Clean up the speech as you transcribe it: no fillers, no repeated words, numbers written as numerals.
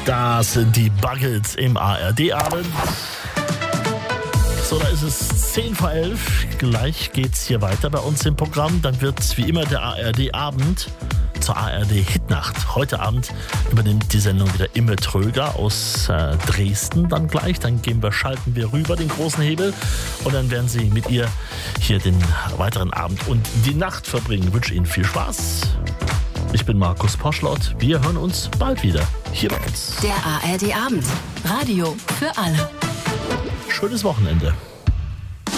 Das sind die Buggles im ARD-Abend. So, da ist es 10 vor 11. Gleich geht's hier weiter bei uns im Programm. Dann wird wie immer der ARD-Abend zur ARD-Hitnacht. Heute Abend übernimmt die Sendung wieder Imme Tröger aus Dresden dann gleich. Dann schalten wir rüber den großen Hebel und dann werden Sie mit ihr hier den weiteren Abend und die Nacht verbringen. Ich wünsche Ihnen viel Spaß. Ich bin Markus Poschlott. Wir hören uns bald wieder hier bei uns. Der ARD-Abend. Radio für alle. Schönes Wochenende.